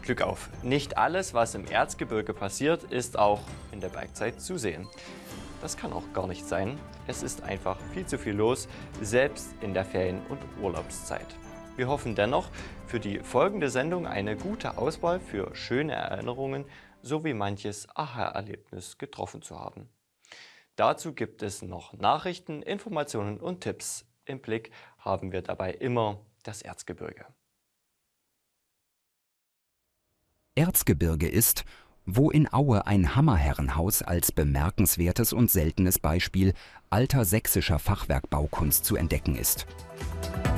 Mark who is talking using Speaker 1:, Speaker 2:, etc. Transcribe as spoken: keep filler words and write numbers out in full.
Speaker 1: Glück auf. Nicht alles, was im Erzgebirge passiert, ist auch in der Bergzeit zu sehen. Das kann auch gar nicht sein. Es ist einfach viel zu viel los, selbst in der Ferien- und Urlaubszeit. Wir hoffen dennoch, für die folgende Sendung eine gute Auswahl für schöne Erinnerungen sowie manches Aha-Erlebnis getroffen zu haben. Dazu gibt es noch Nachrichten, Informationen und Tipps. Im Blick haben wir dabei immer das Erzgebirge.
Speaker 2: Erzgebirge ist, wo in Aue ein Hammerherrenhaus als bemerkenswertes und seltenes Beispiel alter sächsischer Fachwerkbaukunst zu entdecken ist.